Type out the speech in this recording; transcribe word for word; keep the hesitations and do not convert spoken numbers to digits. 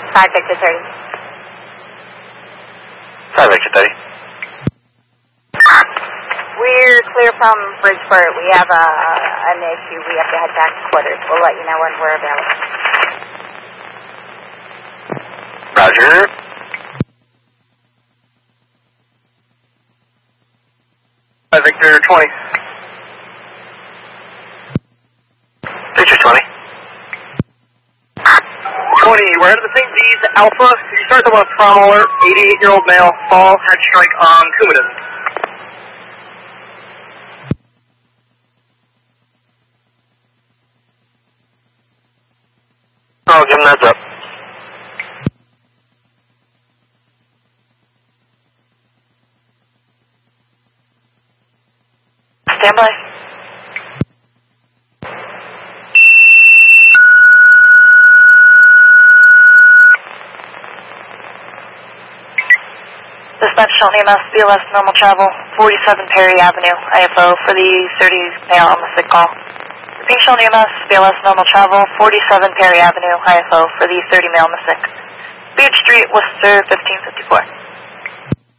five Victor thirty. five Victor thirty. We're clear from Bridgeport. We have a, an issue. We have to head back to quarters. We'll let you know when we're available. Roger. five Victor twenty. Victor twenty. twenty, we're headed to Saint D's Alpha. Can you start the West Prom alert? eighty-eight-year-old male, fall, head strike on Coumadin. Oh, give him that up. Stand by. Dispatch Shelton E M S, B L S normal travel, forty-seven Perry Avenue, I F O for the thirty male on the sick call. Repeat Shelton E M S, B L S normal travel, forty-seven Perry Avenue, I F O for the thirty male on the sick. Beach Street, Worcester, fifteen fifty-four.